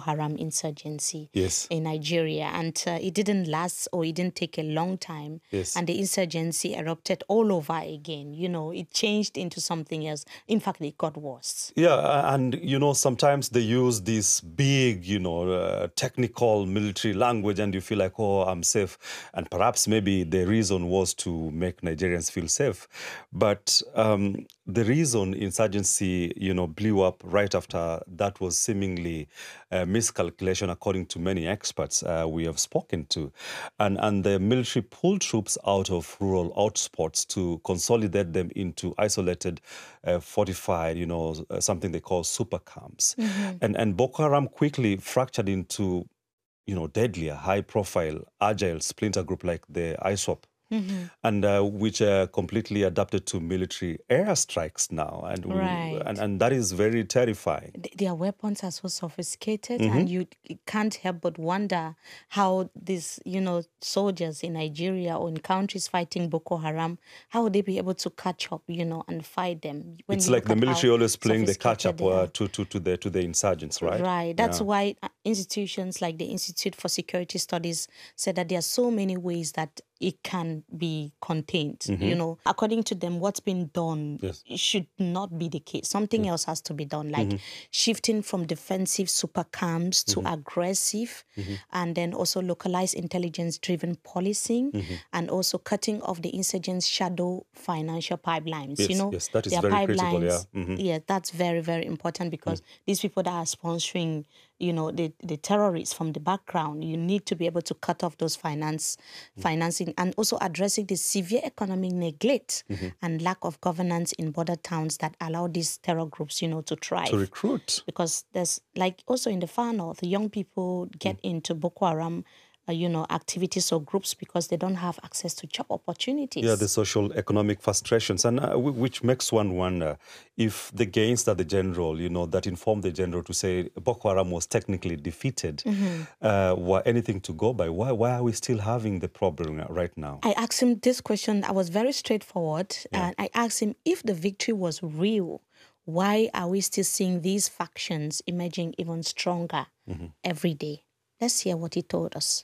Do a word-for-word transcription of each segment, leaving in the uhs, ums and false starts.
Haram insurgency yes. in Nigeria. And uh, it didn't last, or it didn't take a long time. Yes. And the insurgency erupted all over again. You know, it changed into something else. In fact, it got worse. Yeah, and, you know, sometimes they use this big, you know, uh, technical military language, and you feel like, oh, I'm safe. And perhaps maybe the reason was to make Nigerians feel safe. But um, the reason insurgency, you know, blew up right after that was seemingly a miscalculation, according to many experts uh, we have spoken to. And, and the military pulled troops out of rural hotspots to consolidate them into isolated, uh, fortified, you know, uh, something they call super camps. Mm-hmm. And, and Boko Haram quickly fractured into, you know, deadlier, high-profile, agile splinter group like the I S W A P. Mm-hmm. And uh, which are completely adapted to military airstrikes now, and we, Right. and and that is very terrifying. Th- Their weapons are so sophisticated, Mhm. and you can't help but wonder how these, you know, soldiers in Nigeria or in countries fighting Boko Haram, how would they be able to catch up, you know, and fight them? When It's you like look the at military how always playing the catch sophisticated up they uh, are. to, to to the to the insurgents, right? Right. That's Yeah. why uh, institutions like the Institute for Security Studies said that there are so many ways that it can be contained. You know, according to them, what's been done Yes. should not be the case. Something else has to be done, like shifting from defensive super camps to aggressive, and then also localized intelligence-driven policing, and also cutting off the insurgents' shadow financial pipelines. Yes, You know, yes, that is their very critical, yeah. pipelines. Mhm. Yeah, that's very, very important, because these people that are sponsoring, you know, the, the terrorists from the background, you need to be able to cut off those finance financing, and also addressing the severe economic neglect and lack of governance in border towns that allow these terror groups, you know, to thrive. To recruit. Because there's, like, also in the far north, young people get into Boko Haram, uh, you know, activities or groups because they don't have access to job opportunities. Yeah, the social economic frustrations, and uh, w- which makes one wonder if the gains that the general, you know, that informed the general to say Boko Haram was technically defeated, uh, were anything to go by. Why, why are we still having the problem right now? I asked him this question. I was very straightforward. Yeah. And I asked him, if the victory was real, why are we still seeing these factions emerging even stronger every day? Let's hear what he told us.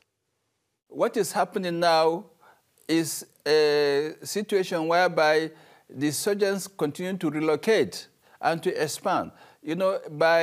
What is happening now is a situation whereby the insurgents continue to relocate and to expand. You know,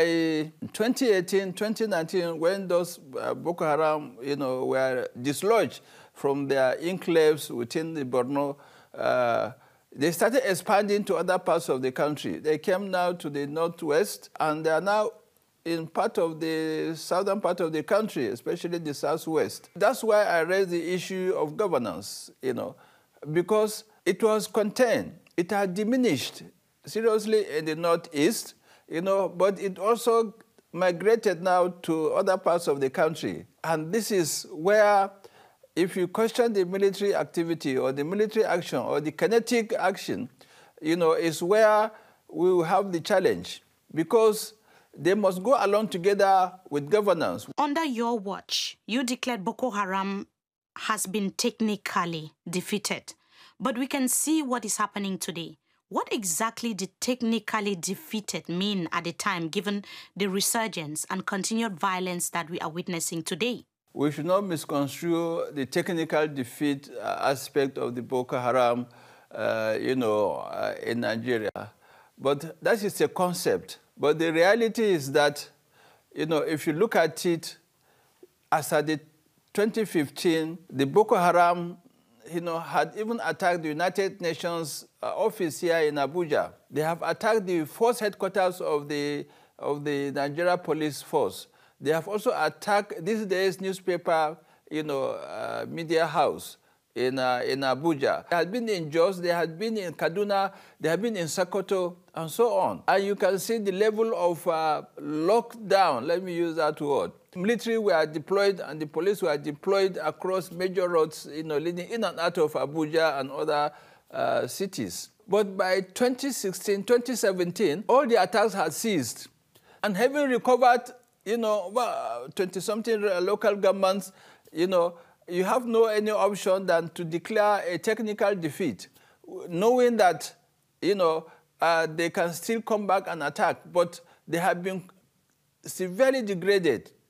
by twenty eighteen, twenty nineteen, when those uh, Boko Haram, you know, were dislodged from their enclaves within the Borno, uh, they started expanding to other parts of the country. They came now to the northwest, and they are now in part of the southern part of the country, especially the southwest. That's why I raised the issue of governance, you know, because it was contained. It had diminished seriously in the northeast, you know, but it also migrated now to other parts of the country. And this is where, if you question the military activity or the military action or the kinetic action, you know, is where we will have the challenge, because they must go along together with governance. Under your watch, you declared Boko Haram has been technically defeated. But we can see what is happening today. What exactly did technically defeated mean at the time, given the resurgence and continued violence that we are witnessing today? We should not misconstrue the technical defeat uh, aspect of the Boko Haram, uh, you know, uh, in Nigeria. But that is a concept. But the reality is that, you know, if you look at it, as at the twenty fifteen, the Boko Haram, you know, had even attacked the United Nations uh, office here in Abuja. They have attacked the force headquarters of the, of the Nigeria Police Force. They have also attacked these days newspaper, you know, uh, media house in, uh, in Abuja. They had been in Jos, they had been in Kaduna, they had been in Sokoto, and so on. And you can see the level of uh, lockdown, let me use that word. Military were deployed and the police were deployed across major roads, you know, leading in and out of Abuja and other uh, cities. But by twenty sixteen, twenty seventeen, all the attacks had ceased. And having recovered, you know, twenty-something local governments, you know, you have no any option than to declare a technical defeat, knowing that, you know, uh, they can still come back and attack, but they have been severely degraded.